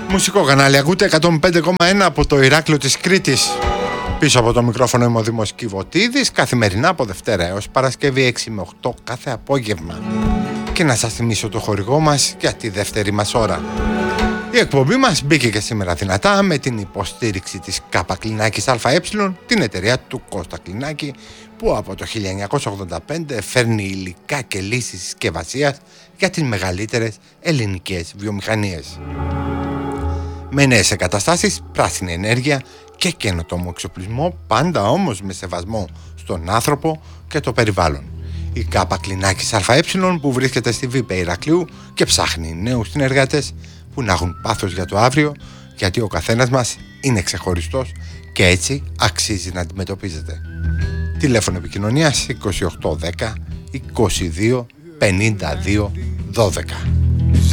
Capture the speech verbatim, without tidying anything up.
Μουσικό κανάλι, ακούτε εκατόν πέντε κόμμα ένα από το Ηράκλειο της Κρήτης. Πίσω από το μικρόφωνο είμαι ο Δήμος Κιβωτίδης, καθημερινά από Δευτέρα έως Παρασκευή έξι με οκτώ κάθε απόγευμα. Και να σας θυμίσω το χορηγό μας για τη δεύτερη μας ώρα. Η εκπομπή μας μπήκε και σήμερα δυνατά με την υποστήριξη της ΚΑΠΑ Κλινάκης ΑΕ, την εταιρεία του Κώστα Κλινάκη, που από το χίλια εννιακόσια ογδόντα πέντε φέρνει υλικά και λύσεις συσκευασίας για τις μεγαλύτερες ελληνικές βιομηχανίες. Με νέες εγκαταστάσεις, πράσινη ενέργεια και καινοτόμο εξοπλισμό, πάντα όμως με σεβασμό στον άνθρωπο και το περιβάλλον. Η ΚΑΠΑ Κλινάκης ΑΕ, που βρίσκεται στη Β' Ηρακλείου και ψάχνει νέους συνεργάτες που να έχουν πάθος για το αύριο, γιατί ο καθένας μας είναι ξεχωριστός και έτσι αξίζει να αντιμετωπίζεται. Τηλέφωνο επικοινωνίας είκοσι οκτώ δέκα είκοσι δύο πενήντα δύο δώδεκα.